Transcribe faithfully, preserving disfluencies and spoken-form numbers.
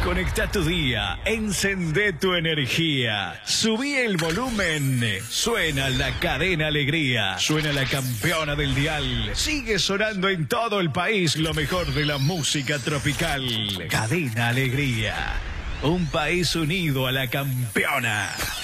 Conecta tu día, encendé tu energía, subí el volumen, suena la cadena alegría, suena la campeona del dial, sigue sonando en todo el país lo mejor de la música tropical. Cadena Alegría, un país unido a la campeona.